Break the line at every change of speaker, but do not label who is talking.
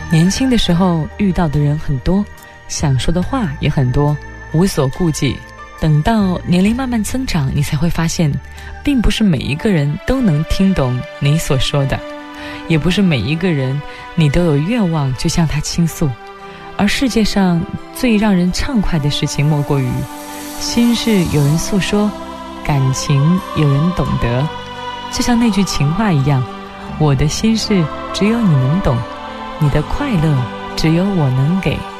年轻的时候遇到的人很多，想说的话也很多，无所顾忌。等到年龄慢慢增长，你才会发现，并不是每一个人都能听懂你所说的，也不是每一个人你都有愿望去向他倾诉。而世界上最让人畅快的事情，莫过于心事有人诉说，感情有人懂得。就像那句情话一样，我的心事只有你能懂，你的快乐只有我能给。